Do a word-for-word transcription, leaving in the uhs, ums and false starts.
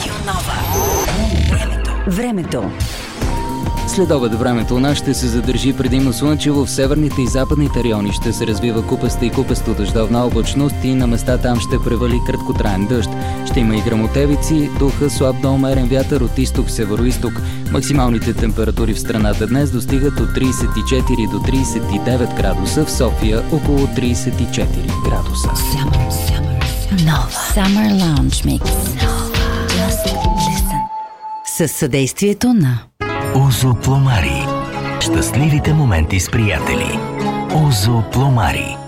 Радио Нова. Времето. Времето. Следобед времето у нас ще се задържи предимно слънчево, в северните и западните райони ще се развива купаста и купесто дъждовна облачност и на места там ще превали краткотраен дъжд. Ще има и гръмотевици, духа слаб до умерен вятър от изток, североизток. Максималните температури в страната днес достигат от трийсет и четири до трийсет и девет градуса, в София около трийсет и четири градуса. Summer, summer, Nova. Summer Lounge Mix. Nova. Just listen. Със съдействието на Озо Пломари. Щастливите моменти с приятели. Озо Пломари.